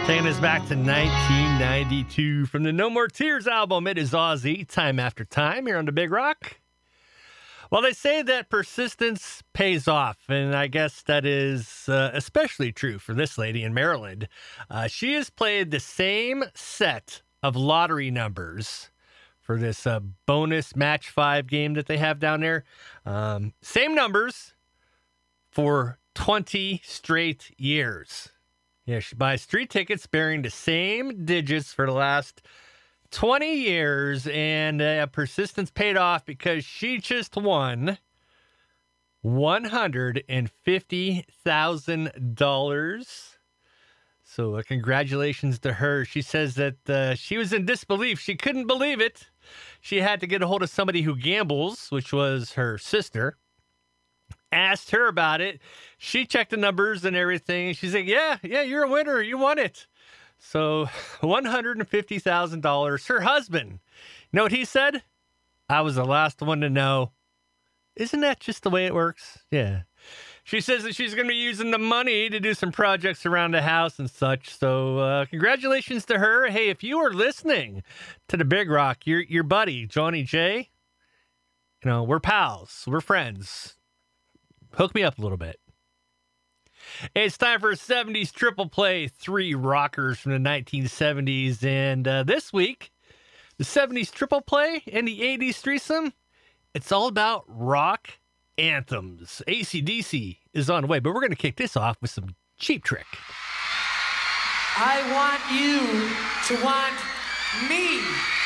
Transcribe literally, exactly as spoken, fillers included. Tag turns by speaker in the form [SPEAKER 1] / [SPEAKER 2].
[SPEAKER 1] Taking us back to nineteen ninety-two from the No More Tears album. It is Ozzy, Time After Time, here on the Big Rock. Well, they say that persistence pays off, and I guess that is uh, especially true for this lady in Maryland. Uh, she has played the same set of lottery numbers for this uh, bonus match five game that they have down there. Um, same numbers for twenty straight years. Yeah, she buys three tickets bearing the same digits for the last twenty years, and uh, persistence paid off because she just won one hundred fifty thousand dollars. So uh, congratulations to her. She says that uh, she was in disbelief. She couldn't believe it. She had to get a hold of somebody who gambles, which was her sister. Asked her about it. She checked the numbers and everything. She's like, yeah, yeah, you're a winner. You won it. So one hundred fifty thousand dollars. Her husband, you know what he said? I was the last one to know. Isn't that just the way it works? Yeah. She says that she's going to be using the money to do some projects around the house and such. So uh, congratulations to her. Hey, if you are listening to the Big Rock, your your buddy, Johnny J, you know, we're pals. We're friends. Hook me up a little bit. It's time for a seventies triple play, three rockers from the nineteen seventies. And uh, this week, the seventies triple play and the eighties threesome, it's all about rock anthems. A C D C is on the way, but we're going to kick this off with some Cheap Trick.
[SPEAKER 2] I want you to want me.